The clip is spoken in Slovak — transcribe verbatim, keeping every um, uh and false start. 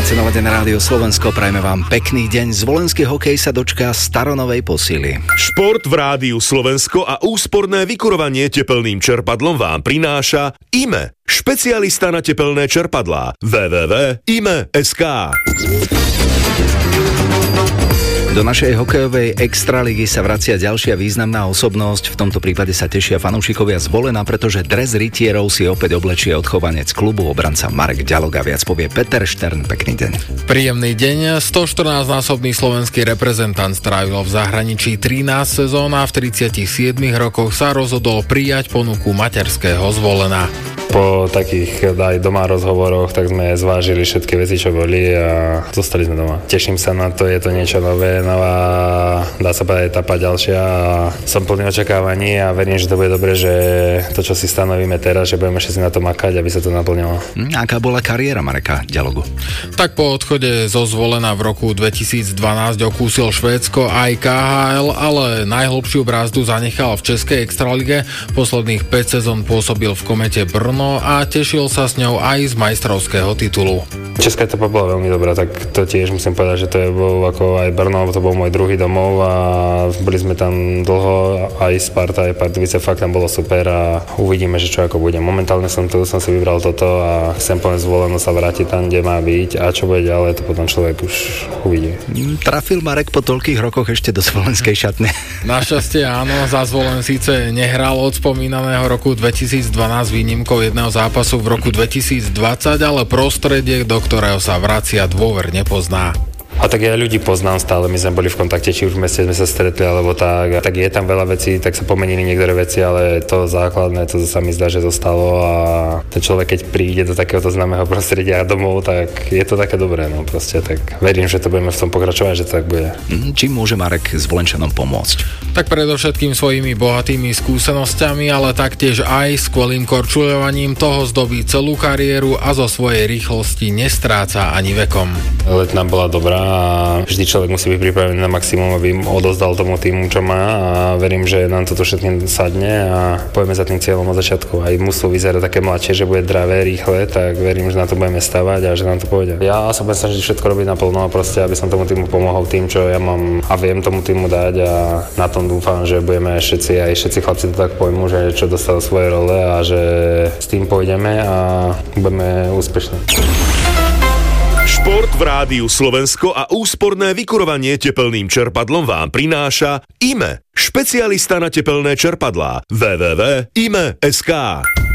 Máte naladené Rádio Slovensko, prajme vám pekný deň. Zvolenský hokej sa dočká staronovej posily. Šport v Rádiu Slovensko a úsporné vykurovanie tepelným čerpadlom vám prináša í em e, špecialista na tepelné čerpadlá. w w w bodka i m e bodka es ká. Do našej hokejovej extraligy sa vracia ďalšia významná osobnosť. V tomto prípade sa tešia fanúšikovia Zvolena, pretože dres rytierov si opäť oblečie odchovanec klubu, obranca Marek Ďalog, a viac povie Peter Štern. Pekný deň. Príjemný deň. stoštrnásťnásobný slovenský reprezentant strávil v zahraničí trinásť sezón a v tridsiatich siedmich rokoch sa rozhodol prijať ponuku materského Zvolena. Po takých aj doma rozhovoroch tak sme zvážili všetky veci, čo boli, a zostali sme doma. Teším sa na to, je to niečo nové, nová, dá sa povedať, etapa ďalšia, a som plný očakávaní a verím, že to bude dobre, že to, čo si stanovíme teraz, že budeme všetci na to makať, aby sa to naplnilo. Aká bola kariéra Mareka Ďalogu? Tak po odchode zo Zvolena v roku dvetisícdvanásť okúsil Švédsko aj ká há el, ale najhlbšiu brázdu zanechal v českej extralige. Posledných päť sezón pôsobil v Komete Brno a tešil sa s ňou aj z majstrovského titulu. Česká etapa bola veľmi dobrá, tak to tiež musím povedať, že to je bol ako aj Brno, to bol môj druhý domov a boli sme tam dlho, aj Sparta, aj Pardubice, fakt tam bolo super a uvidíme, že čo ako bude. Momentálne som tu, som si vybral toto a chcem povedať Zvoleno sa vrátiť tam, kde má byť, a čo bude ďalej, to potom človek už uvidí. Trafil Marek po toľkých rokoch ešte do slovenskej šatne? Našťastie áno, za Zvolen síce nehral od spomínaného roku dvetisícdvanásť výnimkou jedného zápasu v roku dvetisícdvadsať, ale prostredie, do ktorého sa vracia, dôverne pozná. A tak ja ľudí poznám stále, my sme boli v kontakte, či už v meste sme sa stretli, alebo tak. A tak je tam veľa vecí, tak sa pomenili niektoré veci, ale to základné, to sa mi zdá, že zostalo, a ten človek, keď príde do takéhoto známeho prostredia domov, tak je to také dobré, no proste, tak verím, že to budeme v tom pokračovať, že to tak bude. Čím môže Marek Zvolenčanom pomôcť? Tak predovšetkým svojimi bohatými skúsenosťami, ale taktiež aj skvelým korčuľovaním. Toho zdobí celú kariéru a zo svojej rýchlosti nestráca ani vekom. Letná bola dobrá a vždy človek musí byť pripravený na maximum, aby odozdal tomu týmu, čo má, a verím, že nám toto všetkým sadne a pojeme za tým cieľom od začiatku. Aj musú vyzerať také mladšie, že bude dravé, rýchle, tak verím, že na to budeme stavať a že nám to pôjde. Ja sa budem snažiť všetko robiť naplno, proste, aby som tomu týmu pomohol tým, čo ja mám a viem tomu týmu dať, a na tom dúfam, že budeme všetci, aj všetci chlapci to tak pojmú, že čo dostali svoje role a že s tým pôjdeme a budeme úspešní. Šport v Rádiu Slovensko a úsporné vykurovanie tepelným čerpadlom vám prináša í em e, špecialista na tepelné čerpadlá. w w w bodka i m e bodka es ká.